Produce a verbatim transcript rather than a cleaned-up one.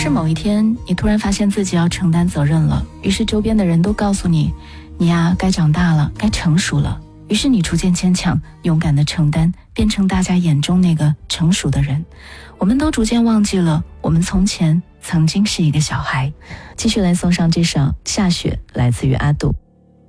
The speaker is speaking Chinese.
是某一天你突然发现自己要承担责任了，于是周边的人都告诉你，你呀该长大了，该成熟了。于是你逐渐坚强，勇敢地承担，变成大家眼中那个成熟的人。我们都逐渐忘记了，我们从前曾经是一个小孩。继续来送上这首《下雪》，来自于阿杜。